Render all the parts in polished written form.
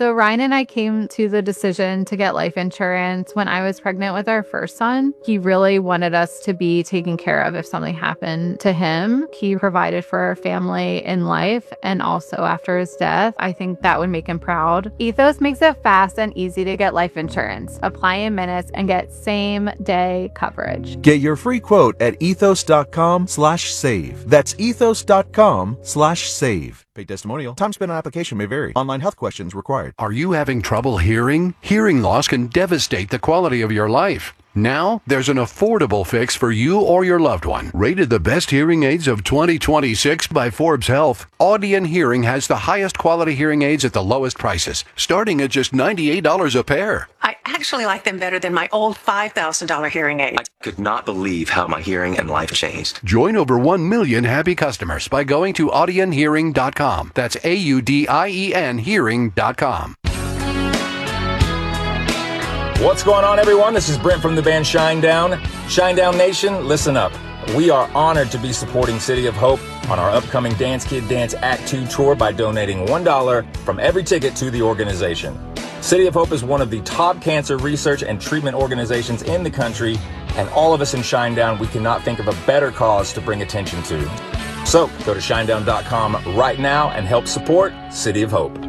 So Ryan and I came to the decision to get life insurance when I was pregnant with our first son. He really wanted us to be taken care of if something happened to him. He provided for our family in life and also after his death. I think that would make him proud. Ethos makes it fast and easy to get life insurance. Apply in minutes and get same-day coverage. Get your free quote at ethos.com/save. That's ethos.com/save. Paid testimonial. Time spent on application may vary. Online health questions required. Are you having trouble hearing? Hearing loss can devastate the quality of your life. Now, there's an affordable fix for you or your loved one. Rated the best hearing aids of 2026 by Forbes Health, Audion Hearing has the highest quality hearing aids at the lowest prices, starting at just $98 a pair. I actually like them better than my old $5,000 hearing aid. I could not believe how my hearing and life changed. Join over 1 million happy customers by going to audionhearing.com. That's AUDIEN hearing.com. What's going on, everyone? This is Brent from the band Shinedown. Shinedown Nation, listen up. We are honored to be supporting City of Hope on our upcoming Dance Kid Dance Act 2 tour by donating $1 from every ticket to the organization. City of Hope is one of the top cancer research and treatment organizations in the country, and all of us in Shinedown, we cannot think of a better cause to bring attention to. So go to shinedown.com right now and help support City of Hope.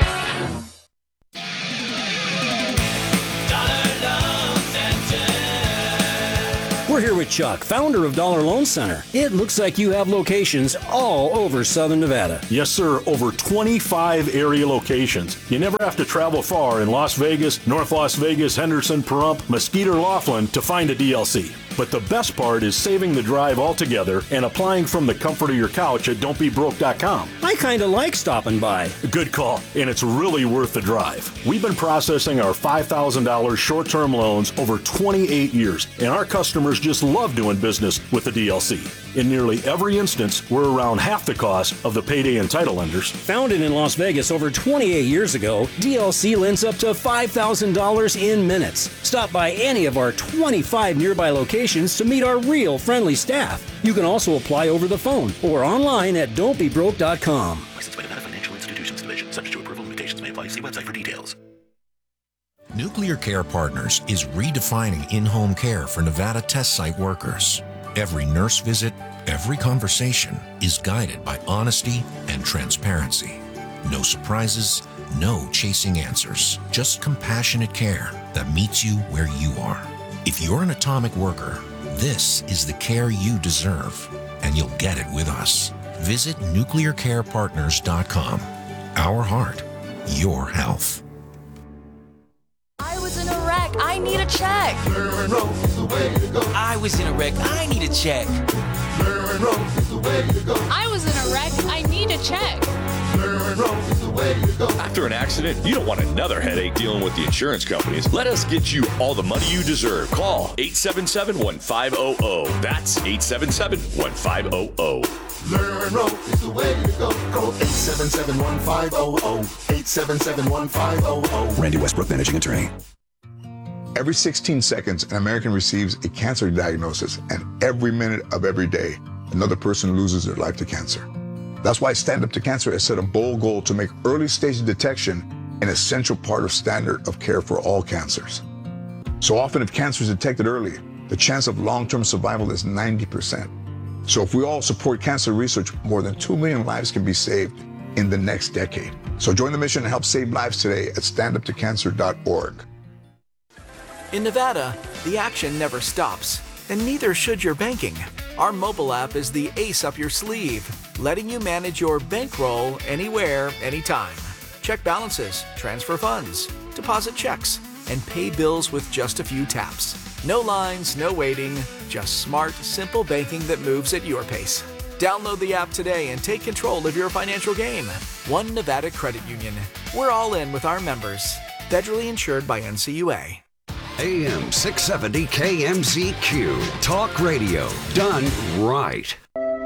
We're here with Chuck, founder of Dollar Loan Center. It looks like you have locations all over Southern Nevada. Yes, sir. Over 25 area locations. You never have to travel far in Las Vegas, North Las Vegas, Henderson, Pahrump, Mesquite, or Laughlin to find a DLC. But the best part is saving the drive altogether and applying from the comfort of your couch at don'tbebroke.com. I kind of like stopping by. Good call, and it's really worth the drive. We've been processing our $5,000 short-term loans over 28 years, and our customers just love doing business with the DLC. In nearly every instance, we're around half the cost of the payday and title lenders. Founded in Las Vegas over 28 years ago, DLC lends up to $5,000 in minutes. Stop by any of our 25 nearby locations to meet our real friendly staff. You can also apply over the phone or online at don'tbebroke.com. Licensed by Nevada Financial Institutions Division. Subject to approval, limitations may apply. See website for details. Nuclear Care Partners is redefining in-home care for Nevada test site workers. Every nurse visit, every conversation is guided by honesty and transparency. No surprises, no chasing answers, just compassionate care that meets you where you are. If you're an atomic worker, this is the care you deserve, and you'll get it with us. Visit nuclearcarepartners.com. Our heart, your health. I was in a wreck. I need a check. I was in a wreck. I need a check. I was in a wreck. I need a check. After an accident, you don't want another headache dealing with the insurance companies. Let us get you all the money you deserve. Call 877-1500. That's 877-1500. Learn Road is the way to go. Call 877-1500. 877-1500. Randy Westbrook, managing attorney. Every 16 seconds, an American receives a cancer diagnosis, and every minute of every day, another person loses their life to cancer. That's why Stand Up to Cancer has set a bold goal to make early stage detection an essential part of standard of care for all cancers. So often, if cancer is detected early, the chance of long-term survival is 90%. So if we all support cancer research, more than 2 million lives can be saved in the next decade. So join the mission and help save lives today at standuptocancer.org. In Nevada, the action never stops, and neither should your banking. Our mobile app is the ace up your sleeve, letting you manage your bankroll anywhere, anytime. Check balances, transfer funds, deposit checks, and pay bills with just a few taps. No lines, no waiting, just smart, simple banking that moves at your pace. Download the app today and take control of your financial game. One Nevada Credit Union. We're all in with our members. Federally insured by NCUA. AM 670 KMZQ. Talk radio done right.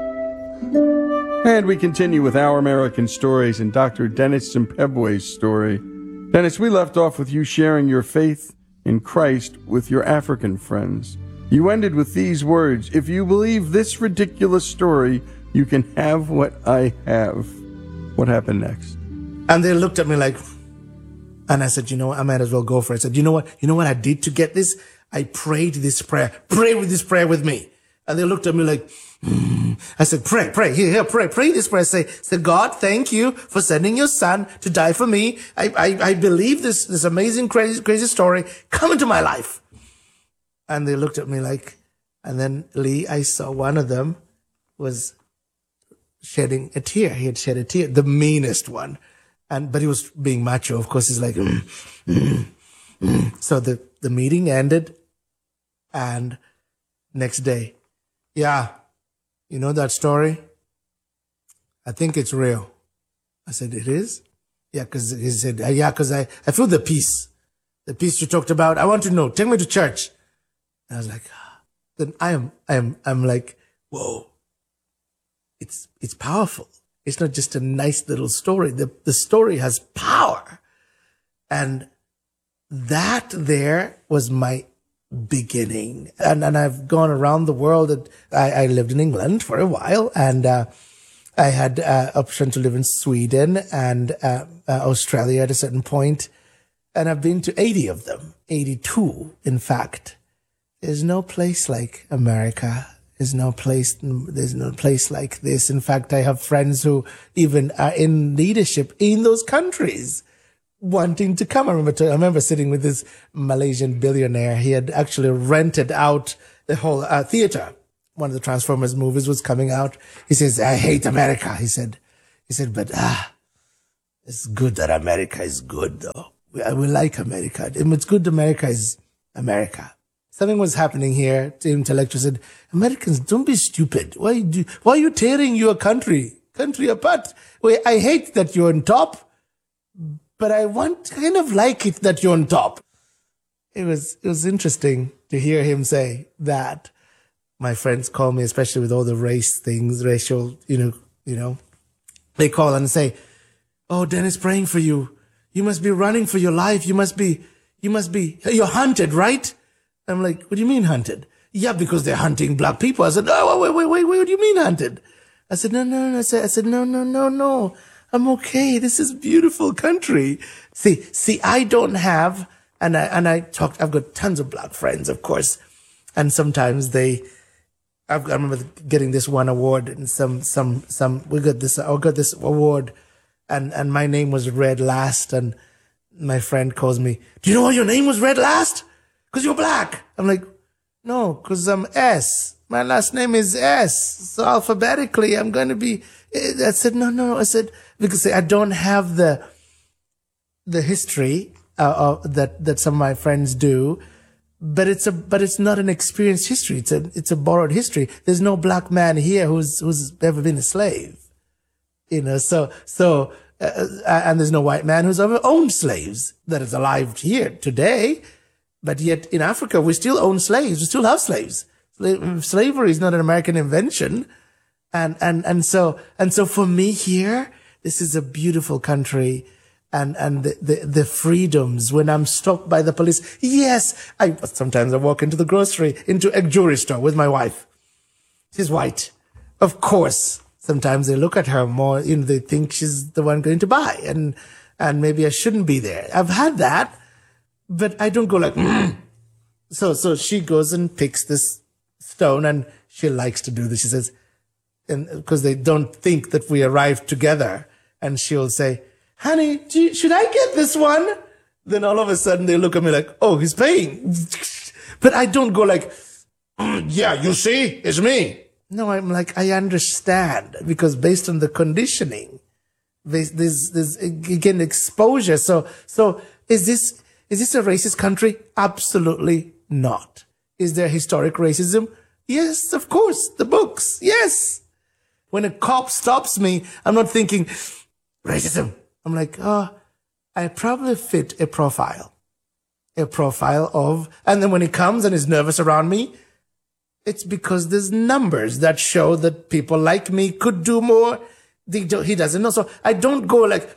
And we continue with Our American Stories and Dr. Dennis Zimbabwe's story. Dennis, we left off with you sharing your faith in Christ with your African friends. You ended with these words: if you believe this ridiculous story, you can have what I have. What happened next? And they looked at me like, And I said, you know what? I might as well go for it. I said, you know what I did to get this? I prayed this prayer. Pray with this prayer with me. And they looked at me like, I said, pray, here, pray this prayer. Say, God, thank you for sending your son to die for me. I believe this amazing, crazy story. Come into my life. And they looked at me like, and then Lee, I saw one of them was shedding a tear. He had shed a tear, the meanest one. But he was being macho. Of course, he's like, So the meeting ended, and next day, yeah, you know that story? I think it's real. I said, it is? Yeah, because he said, yeah, because I feel the peace you talked about. I want to know. Take me to church. And I was like, then I'm like, whoa, it's powerful. It's not just a nice little story. The story has power. And that there was my beginning. And I've gone around the world. I lived in England for a while, and I had option to live in Sweden and Australia at a certain point. And I've been to 80 of them, 82, in fact. There's no place like America. There's no place like this. In fact, I have friends who even are in leadership in those countries wanting to come. I remember sitting with this Malaysian billionaire. He had actually rented out the whole theater. One of the Transformers movies was coming out. He says, I hate America. He said, but it's good that America is good, though. We like America. It's good America is America. Something was happening here. The intellectual said, Americans, don't be stupid. Why are you tearing your country apart? Well, I hate that you're on top, but I kind of like it that you're on top. It was interesting to hear him say that. My friends call me, especially with all the race things, racial, you know, they call and say, oh, Dennis, praying for you. You must be running for your life. You're hunted, right? I'm like, what do you mean hunted? Yeah, because they're hunting black people. I said, oh, wait, what do you mean hunted? I said, no. I said, no. I'm okay. This is a beautiful country. See, I don't have, and I've got tons of black friends, of course. And sometimes I remember getting this one award and I got this award and my name was read last, and my friend calls me, do you know why your name was read last? Because you're black. I'm like, no, because I'm S. My last name is S. So alphabetically, I'm going to be, I said, no. I said, because I don't have the history, that some of my friends do, but it's not an experienced history. It's a borrowed history. There's no black man here who's ever been a slave, you know, and there's no white man who's ever owned slaves that is alive here today. But yet in Africa, we still own slaves. We still have slaves. Slavery is not an American invention. And so for me here, this is a beautiful country. And the freedoms when I'm stopped by the police. Yes. Sometimes I walk into a jewelry store with my wife. She's white. Of course. Sometimes they look at her more, they think she's the one going to buy, and maybe I shouldn't be there. I've had that. But I don't go like, So she goes and picks this stone, and she likes to do this. She says, and because they don't think that we arrived together, and she'll say, honey, should I get this one? Then all of a sudden they look at me like, oh, he's paying. But I don't go like, yeah, you see, it's me. No, I'm like, I understand, because based on the conditioning, there's again, exposure. So is this a racist country? Absolutely not. Is there historic racism? Yes, of course. The books. Yes. When a cop stops me, I'm not thinking racism. I'm like, I probably fit a profile of, and then when he comes and is nervous around me, it's because there's numbers that show that people like me could do more. He doesn't know. So I don't go like,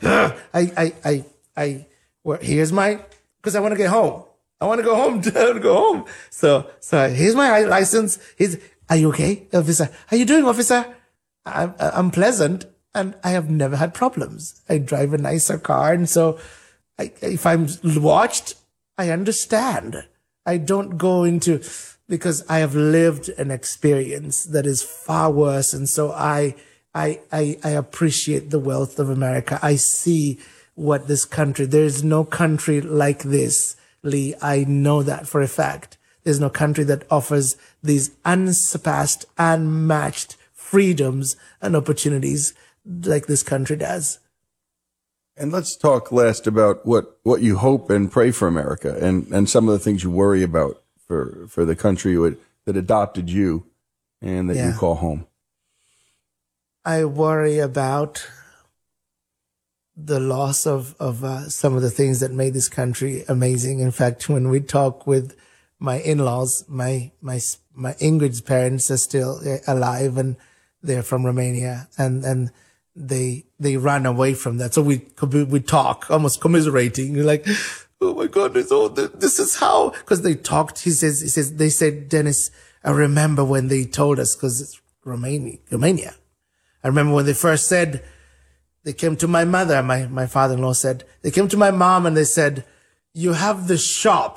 here's my, because I want to get home. I want to go home. So here's my license. Are you okay, officer? How you doing, officer? I'm pleasant, and I have never had problems. I drive a nicer car, and so if I'm watched, I understand. I don't go into, because I have lived an experience that is far worse. And so I appreciate the wealth of America. I see what this country, there's no country like this, Lee. I know that for a fact. There's no country that offers these unsurpassed, unmatched freedoms and opportunities like this country does. And let's talk last about what you hope and pray for America and some of the things you worry about for the country that adopted you and that you call home. I worry about the loss of some of the things that made this country amazing. In fact, when we talk with my in-laws, my Ingrid's parents are still alive, and they're from Romania, and they ran away from that. So we talk almost commiserating. You're like, oh my goodness, this is how, because they talked. They said, Dennis, I remember when they told us, because it's Romania. I remember when they first said, they came to my mother, my father-in-law said, they came to my mom and they said, you have the shop.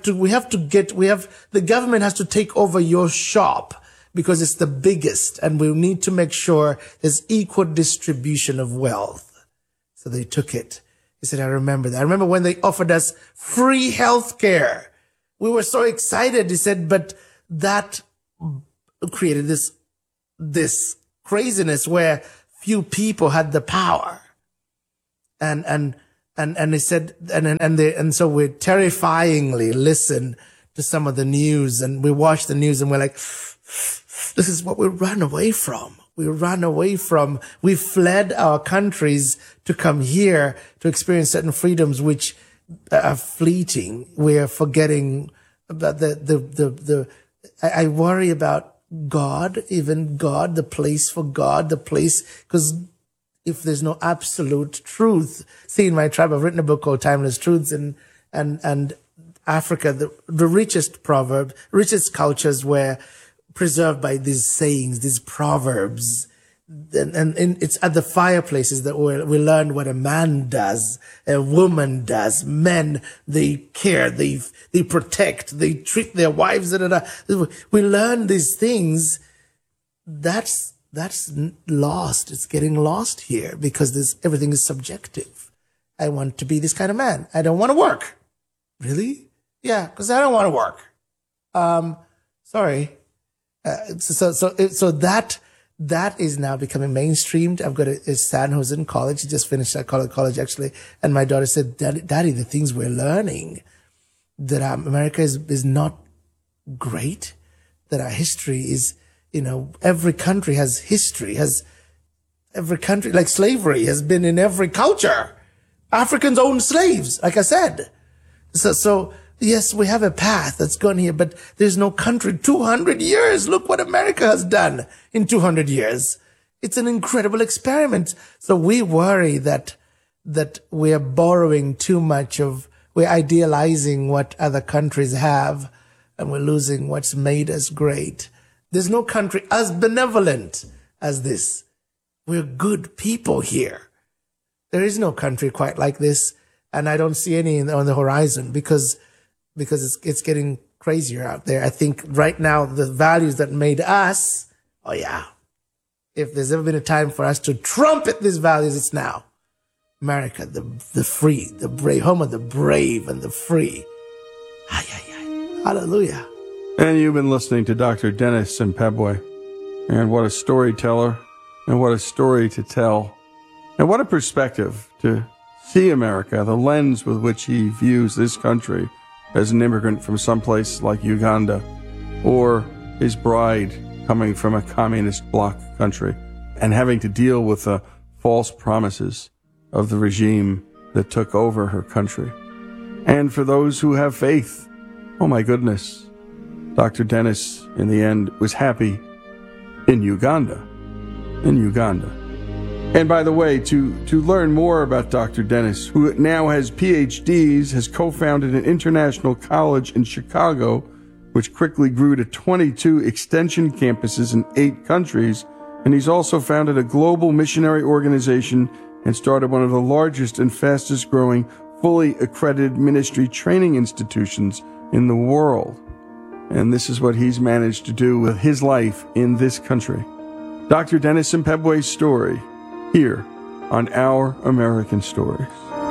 The government has to take over your shop because it's the biggest, and we need to make sure there's equal distribution of wealth. So they took it. He said, I remember that. I remember when they offered us free health care. We were so excited. He said, but that created this craziness where few people had the power. And they said, and so we terrifyingly listened to some of the news, and we watched the news and we're like, this is what we ran away from. We fled our countries to come here to experience certain freedoms which are fleeting. We're forgetting about I worry about God, even God, the place for God, because if there's no absolute truth, see, in my tribe, I've written a book called Timeless Truths, and Africa, the richest cultures were preserved by these sayings, these proverbs. And it's at the fireplaces that we learn what a man does, a woman does. Men, they care, they protect, they treat their wives. We learn these things. That's lost. It's getting lost here because everything is subjective. I want to be this kind of man. I don't want to work. Really? Yeah, because I don't want to work. Sorry. So that is now becoming mainstreamed. I've got a son who's in college. He just finished college actually. And my daughter said, Daddy, the things we're learning, that America is not great, that our history is, every country has history, like slavery has been in every culture. Africans own slaves, like I said. So yes, we have a path that's gone here, but there's no country. 200 years. Look what America has done in 200 years. It's an incredible experiment. So we worry that we are borrowing too much we're idealizing what other countries have, and we're losing what's made us great. There's no country as benevolent as this. We're good people here. There is no country quite like this, and I don't see any on the horizon because it's getting crazier out there. I think right now the values that made us, oh yeah, if there's ever been a time for us to trumpet these values, it's now. America, the free, the brave, home of the brave and the free. Ay, ay, ay. Hallelujah. And you've been listening to Dr. Dennis Simpebwe. And what a storyteller, and what a story to tell. And what a perspective to see America, the lens with which he views this country as an immigrant from someplace like Uganda, or his bride coming from a communist bloc country, and having to deal with the false promises of the regime that took over her country. And for those who have faith, oh my goodness, Dr. Dennis, in the end, was happy in Uganda. And by the way, to learn more about Dr. Dennis, who now has PhDs, has co-founded an international college in Chicago, which quickly grew to 22 extension campuses in 8 countries, and he's also founded a global missionary organization and started one of the largest and fastest growing fully accredited ministry training institutions in the world. And this is what he's managed to do with his life in this country. Dr. Dennis Impebwe's story, here on Our American Stories.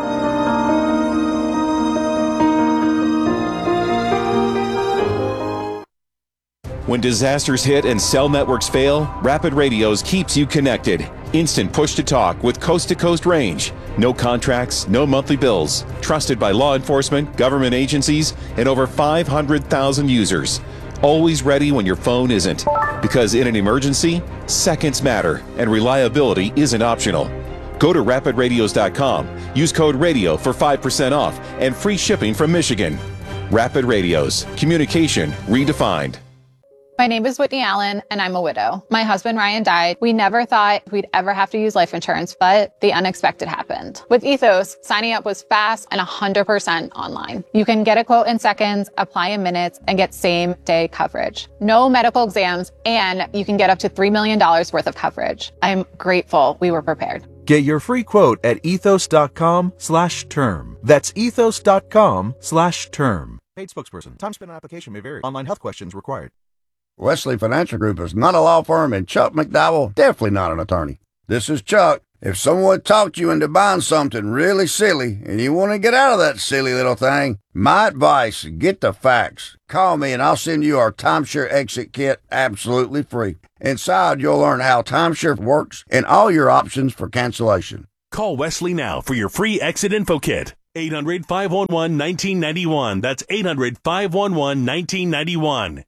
When disasters hit and cell networks fail, Rapid Radios keeps you connected. Instant push-to-talk with coast-to-coast range. No contracts, no monthly bills. Trusted by law enforcement, government agencies, and over 500,000 users. Always ready when your phone isn't. Because in an emergency, seconds matter, and reliability isn't optional. Go to rapidradios.com. Use code RADIO for 5% off and free shipping from Michigan. Rapid Radios. Communication redefined. My name is Whitney Allen, and I'm a widow. My husband, Ryan, died. We never thought we'd ever have to use life insurance, but the unexpected happened. With Ethos, signing up was fast and 100% online. You can get a quote in seconds, apply in minutes, and get same-day coverage. No medical exams, and you can get up to $3 million worth of coverage. I'm grateful we were prepared. Get your free quote at ethos.com/term. That's ethos.com/term. Paid spokesperson. Time spent on application may vary. Online health questions required. Wesley Financial Group is not a law firm, and Chuck McDowell definitely not an attorney. This is Chuck. If someone talked you into buying something really silly and you want to get out of that silly little thing, my advice, get the facts. Call me and I'll send you our timeshare exit kit absolutely free. Inside, you'll learn how timeshare works and all your options for cancellation. Call Wesley now for your free exit info kit. 800-511-1991. That's 800-511-1991.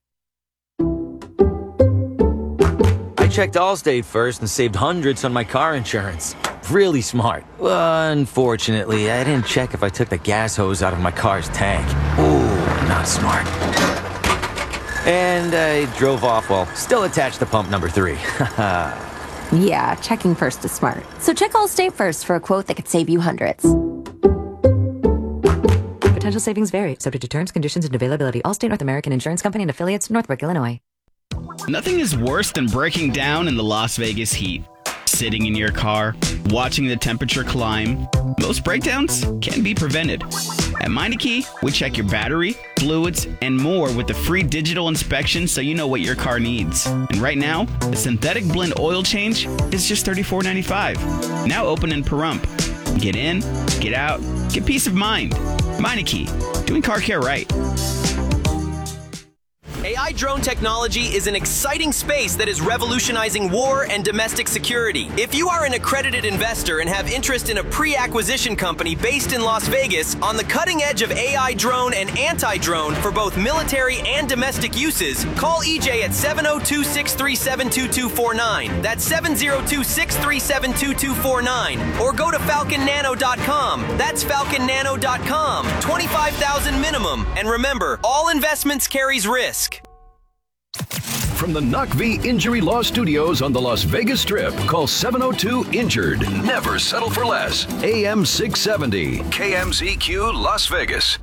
I checked Allstate first and saved hundreds on my car insurance. Really smart. Unfortunately, I didn't check if I took the gas hose out of my car's tank. Ooh, not smart. And I drove off while still attached to pump number 3. Yeah, checking first is smart. So check Allstate first for a quote that could save you hundreds. Potential savings vary, subject to terms, conditions, and availability. Allstate North American Insurance Company and affiliates, Northbrook, Illinois. Nothing is worse than breaking down in the Las Vegas heat. Sitting in your car, watching the temperature climb. Most breakdowns can be prevented. At Meineke, we check your battery, fluids, and more with the free digital inspection so you know what your car needs. And right now, the synthetic blend oil change is just $34.95. Now open in Pahrump. Get in, get out, get peace of mind. Meineke, doing car care right. AI drone technology is an exciting space that is revolutionizing war and domestic security. If you are an accredited investor and have interest in a pre-acquisition company based in Las Vegas on the cutting edge of AI drone and anti-drone for both military and domestic uses, call EJ at 702-637-2249. That's 702-637-2249. Or go to falconnano.com. That's falconnano.com. $25,000 minimum. And remember, all investments carries risk. From the Knock V Injury Law Studios on the Las Vegas Strip, call 702-INJURED. Never settle for less. AM 670, KMZQ Las Vegas.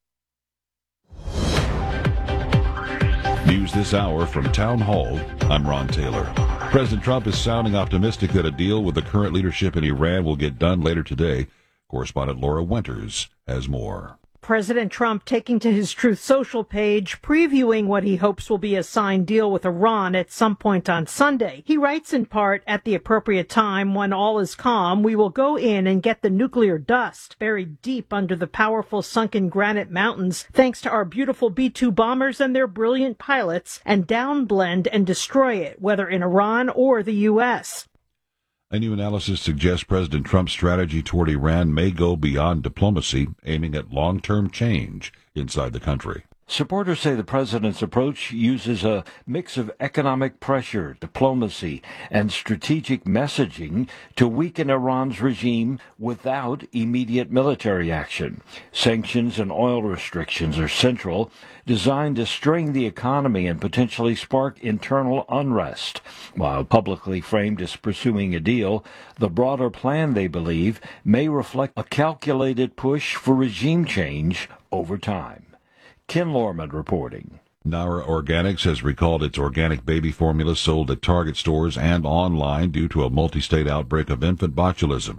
News this hour from Town Hall. I'm Ron Taylor. President Trump is sounding optimistic that a deal with the current leadership in Iran will get done later today. Correspondent Laura Winters has more. President Trump taking to his Truth Social page, previewing what he hopes will be a signed deal with Iran at some point on Sunday. He writes in part, at the appropriate time, when all is calm, we will go in and get the nuclear dust buried deep under the powerful sunken granite mountains, thanks to our beautiful B-2 bombers and their brilliant pilots, and downblend and destroy it, whether in Iran or the U.S. A new analysis suggests President Trump's strategy toward Iran may go beyond diplomacy, aiming at long-term change inside the country. Supporters say the president's approach uses a mix of economic pressure, diplomacy, and strategic messaging to weaken Iran's regime without immediate military action. Sanctions and oil restrictions are central, designed to strain the economy and potentially spark internal unrest. While publicly framed as pursuing a deal, the broader plan, they believe, may reflect a calculated push for regime change over time. Ken Lorman reporting. Nara Organics has recalled its organic baby formula sold at Target stores and online due to a multi-state outbreak of infant botulism.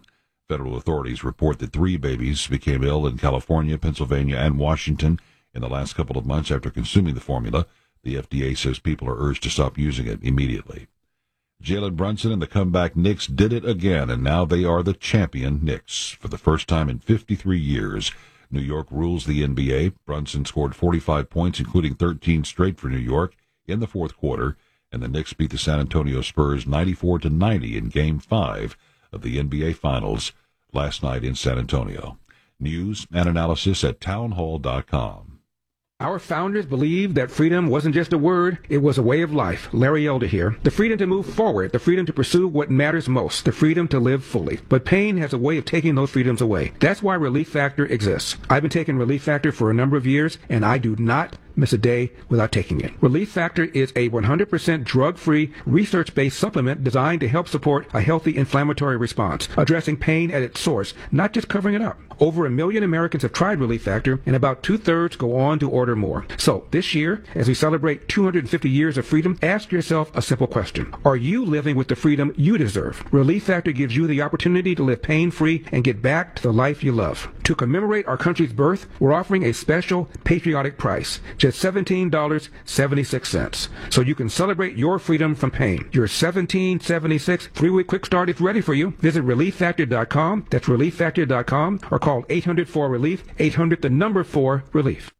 Federal authorities report that 3 babies became ill in California, Pennsylvania, and Washington in the last couple of months after consuming the formula. The FDA says people are urged to stop using it immediately. Jalen Brunson and the comeback Knicks did it again, and now they are the champion Knicks. For the first time in 53 years, New York rules the NBA. Brunson scored 45 points, including 13 straight for New York in the fourth quarter, and the Knicks beat the San Antonio Spurs 94-90 in Game 5 of the NBA Finals last night in San Antonio. News and analysis at townhall.com. Our founders believed that freedom wasn't just a word, it was a way of life. Larry Elder here. The freedom to move forward, the freedom to pursue what matters most, the freedom to live fully. But pain has a way of taking those freedoms away. That's why Relief Factor exists. I've been taking Relief Factor for a number of years, and I do not miss a day without taking it. Relief Factor is a 100% drug-free, research-based supplement designed to help support a healthy inflammatory response, addressing pain at its source, not just covering it up. Over 1 million Americans have tried Relief Factor, and about 2/3 go on to order more. So, this year, as we celebrate 250 years of freedom, ask yourself a simple question. Are you living with the freedom you deserve? Relief Factor gives you the opportunity to live pain-free and get back to the life you love. To commemorate our country's birth, we're offering a special patriotic price, just $17.76. So you can celebrate your freedom from pain. Your $17.76 3-week quick start is ready for you. Visit ReliefFactor.com. That's ReliefFactor.com, or call 800-4-RELIEF, 800-4-RELIEF.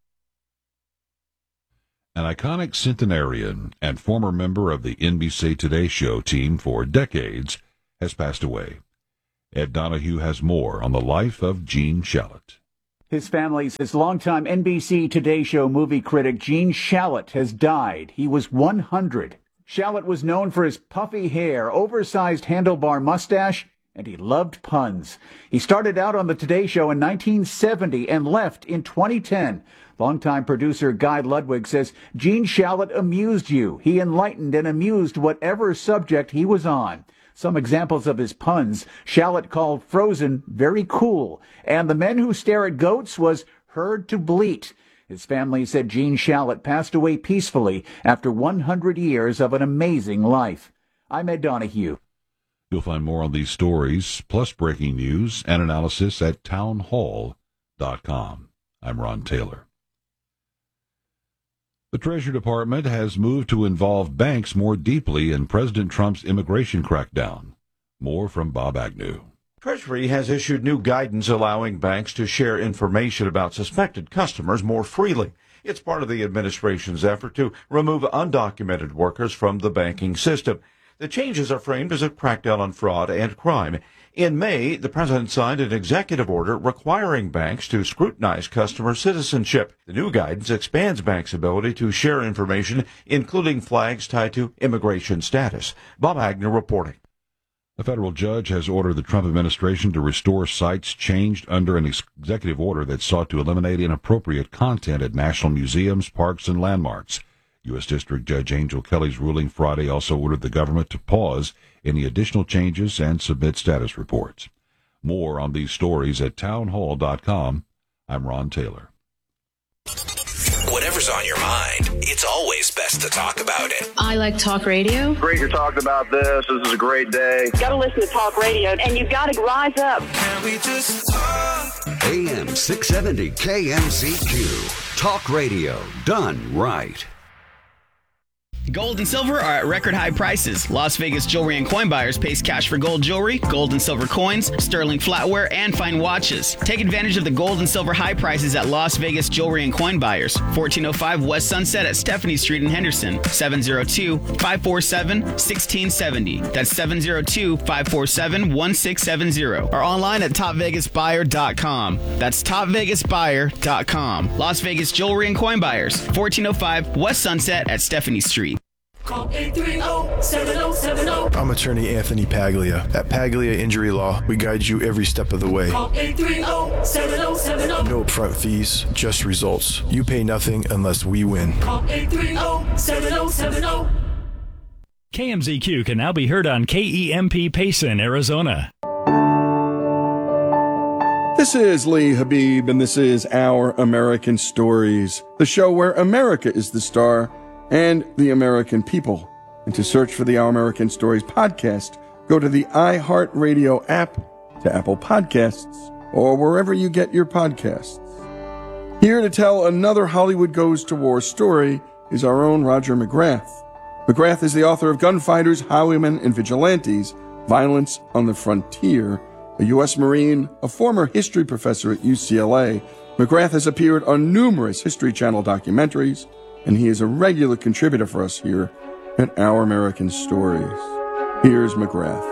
An iconic centenarian and former member of the NBC Today Show team for decades has passed away. Ed Donahue has more on the life of Gene Shalit. His family's longtime NBC Today Show movie critic Gene Shalit has died. He was 100. Shalit was known for his puffy hair, oversized handlebar mustache, and he loved puns. He started out on the Today Show in 1970 and left in 2010. Longtime producer Guy Ludwig says Gene Shalit amused you. He enlightened and amused whatever subject he was on. Some examples of his puns: Shalit called Frozen very cool, and The Men Who Stare at Goats was heard to bleat. His family said Gene Shalit passed away peacefully after 100 years of an amazing life. I'm Ed Donahue. You'll find more on these stories, plus breaking news and analysis at townhall.com. I'm Ron Taylor. The Treasury Department has moved to involve banks more deeply in President Trump's immigration crackdown. More from Bob Agnew. Treasury has issued new guidance allowing banks to share information about suspected customers more freely. It's part of the administration's effort to remove undocumented workers from the banking system. The changes are framed as a crackdown on fraud and crime. In May, the president signed an executive order requiring banks to scrutinize customer citizenship. The new guidance expands banks' ability to share information, including flags tied to immigration status. Bob Agnew reporting. A federal judge has ordered the Trump administration to restore sites changed under an executive order that sought to eliminate inappropriate content at national museums, parks, and landmarks. U.S. District Judge Angel Kelly's ruling Friday also ordered the government to pause any additional changes and submit status reports. More on these stories at townhall.com. I'm Ron Taylor. Whatever's on your mind, it's always best to talk about it. I like talk radio. Great you're talking about this. This is a great day. Got to listen to talk radio, and you got to rise up. Can we just talk? AM 670 KMZQ. Talk radio done right. Gold and silver are at record high prices. Las Vegas Jewelry and Coin Buyers pays cash for gold jewelry, gold and silver coins, sterling flatware, and fine watches. Take advantage of the gold and silver high prices at Las Vegas Jewelry and Coin Buyers, 1405 West Sunset at Stephanie Street in Henderson, 702-547-1670. That's 702-547-1670. Or online at topvegasbuyer.com. That's topvegasbuyer.com. Las Vegas Jewelry and Coin Buyers, 1405 West Sunset at Stephanie Street. Call 830-7070. I'm attorney Anthony Paglia. At Paglia Injury Law, we guide you every step of the way. Call 830-7070. No upfront fees, just results. You pay nothing unless we win. Call 830-7070. KMZQ can now be heard on KEMP Payson, Arizona. This is Lee Habib, and this is Our American Stories, the show where America is the star and the American people. And to search for the Our American Stories podcast, go to the iHeartRadio app, to Apple Podcasts or wherever you get your podcasts. Here to tell another Hollywood Goes to War story is our own Roger McGrath. McGrath is the author of Gunfighters, Highwaymen, and Vigilantes, Violence on the Frontier. A U.S. Marine, a former history professor at UCLA, McGrath has appeared on numerous History Channel documentaries, and he is a regular contributor for us here at Our American Stories. Here's McGrath.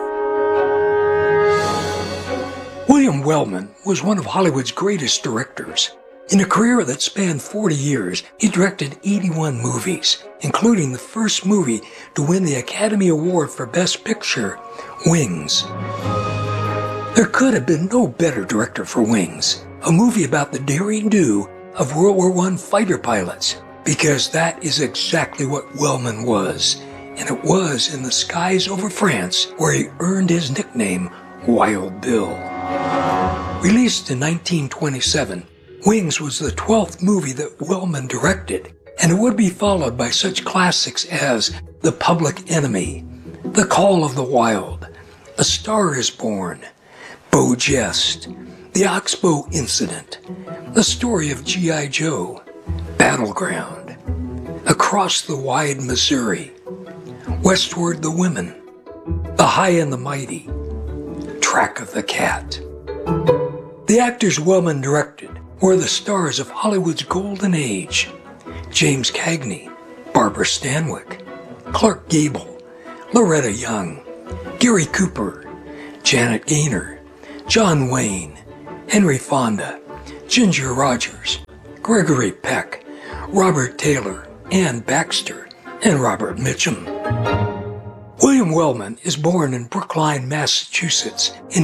William Wellman was one of Hollywood's greatest directors. In a career that spanned 40 years, he directed 81 movies, including the first movie to win the Academy Award for Best Picture, Wings. There could have been no better director for Wings, a movie about the daring do of World War I fighter pilots, because that is exactly what Wellman was, and it was in the skies over France where he earned his nickname, Wild Bill. Released in 1927, Wings was the 12th movie that Wellman directed, and it would be followed by such classics as The Public Enemy, The Call of the Wild, A Star is Born, Beau Geste, The Oxbow Incident, The Story of G.I. Joe, Battleground, Across the Wide Missouri, Westward the Women, The High and the Mighty, Track of the Cat. The actors Wellman directed were the stars of Hollywood's golden age: James Cagney, Barbara Stanwyck, Clark Gable, Loretta Young, Gary Cooper, Janet Gaynor, John Wayne, Henry Fonda, Ginger Rogers, Gregory Peck, Robert Taylor, Ann Baxter, and Robert Mitchum. William Wellman is born in Brookline, Massachusetts in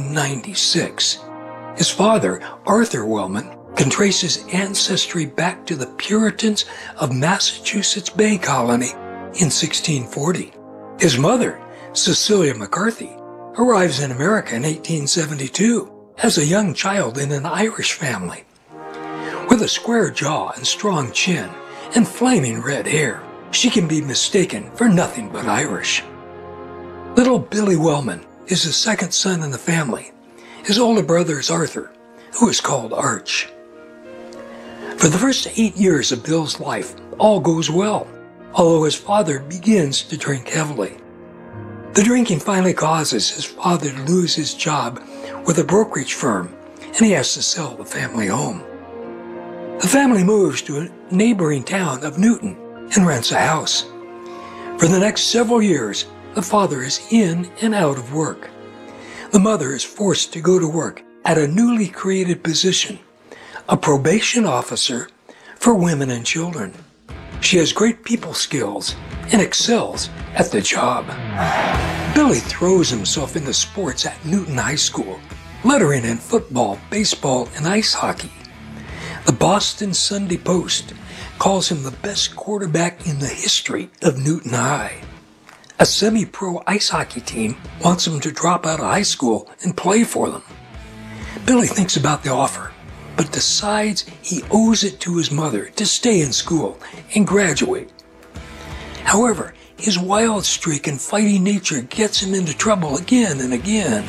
1896. His father, Arthur Wellman, can trace his ancestry back to the Puritans of Massachusetts Bay Colony in 1640. His mother, Cecilia McCarthy, arrives in America in 1872 as a young child in an Irish family. With a square jaw and strong chin and flaming red hair, she can be mistaken for nothing but Irish. Little Billy Wellman is the second son in the family. His older brother is Arthur, who is called Arch. For the first 8 years of Bill's life, all goes well, although his father begins to drink heavily. The drinking finally causes his father to lose his job with a brokerage firm, and he has to sell the family home. The family moves to a neighboring town of Newton and rents a house. For the next several years, the father is in and out of work. The mother is forced to go to work at a newly created position, a probation officer for women and children. She has great people skills and excels at the job. Billy throws himself into sports at Newton High School, lettering in football, baseball, and ice hockey. The Boston Sunday Post calls him the best quarterback in the history of Newton High. A semi-pro ice hockey team wants him to drop out of high school and play for them. Billy thinks about the offer, but decides he owes it to his mother to stay in school and graduate. However, his wild streak and fighting nature gets him into trouble again and again.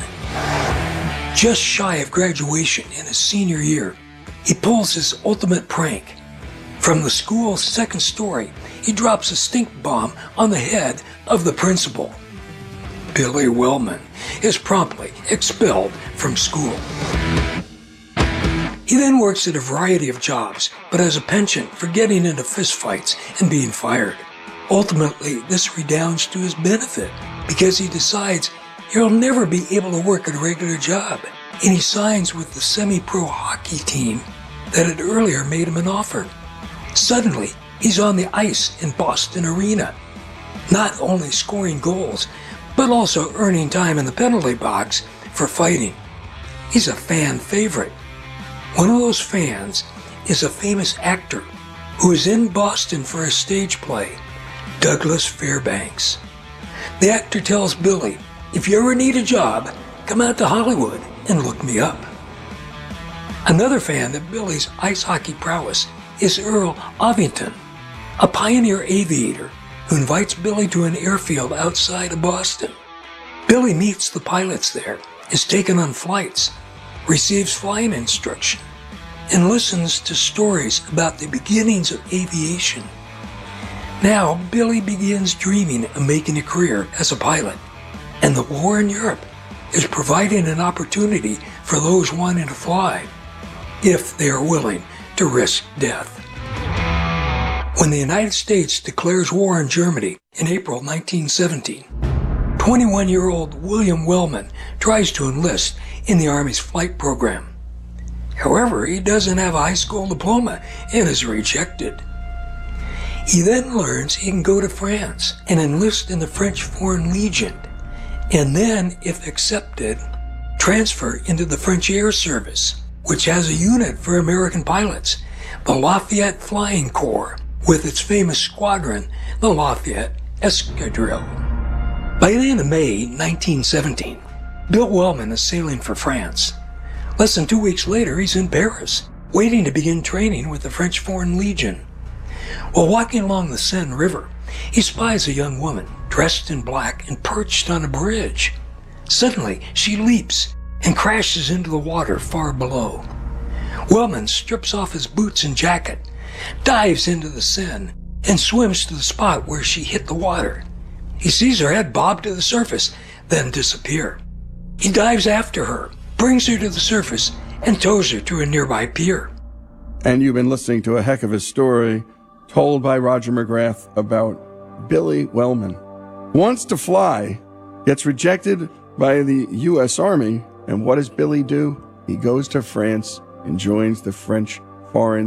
Just shy of graduation in his senior year, he pulls his ultimate prank. From the school's second story, he drops a stink bomb on the head of the principal. Billy Wellman is promptly expelled from school. He then works at a variety of jobs, but has a penchant for getting into fistfights and being fired. Ultimately, this redounds to his benefit because he decides he'll never be able to work at a regular job, and he signs with the semi-pro hockey team that had earlier made him an offer. Suddenly, he's on the ice in Boston Arena, not only scoring goals, but also earning time in the penalty box for fighting. He's a fan favorite. One of those fans is a famous actor who is in Boston for a stage play, Douglas Fairbanks. The actor tells Billy, "If you ever need a job, come out to Hollywood and look me up." Another fan of Billy's ice hockey prowess is Earl Ovington, a pioneer aviator who invites Billy to an airfield outside of Boston. Billy meets the pilots there is taken on flights, receives flying instruction, and listens to stories about the beginnings of aviation. Now, Billy begins dreaming of making a career as a pilot, and the war in Europe is providing an opportunity for those wanting to fly, if they are willing to risk death. When the United States declares war on Germany in April 1917, 21-year-old William Wellman tries to enlist in the Army's flight program. However, he doesn't have a high school diploma and is rejected. He then learns he can go to France and enlist in the French Foreign Legion, and then, if accepted, transfer into the French Air Service, which has a unit for American pilots, the Lafayette Flying Corps, with its famous squadron, the Lafayette Escadrille. By the end of May 1917, Bill Wellman is sailing for France. Less than 2 weeks later, he's in Paris, waiting to begin training with the French Foreign Legion. While walking along the Seine River, he spies a young woman dressed in black and perched on a bridge. Suddenly, she leaps and crashes into the water far below. Wellman strips off his boots and jacket, dives into the Seine, and swims to the spot where she hit the water. He sees her head bob to the surface, then disappear. He dives after her, brings her to the surface, and tows her to a nearby pier. And you've been listening to a heck of a story told by Roger McGrath about Billy Wellman. Wants to fly, gets rejected by the U.S. Army, and what does Billy do? He goes to France and joins the French Foreign